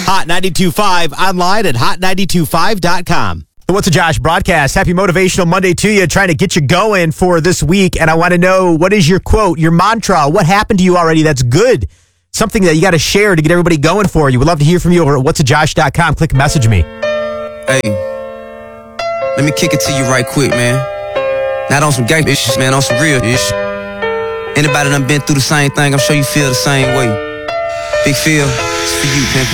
Hot 92.5 online at hot925.com. The What's a Josh broadcast. Happy Motivational Monday to you, trying to get you going for this week. And I want to know, what is your quote, your mantra? What happened to you already that's good? Something that you got to share to get everybody going for you. We'd love to hear from you over at whatsajosh.com. Click message me. Hey, let me kick it to you right quick, man. Not on some gang issues, man, on some real issues. Anybody done been through the same thing, I'm sure you feel the same way. Big Phil, it's for you, pimpin'.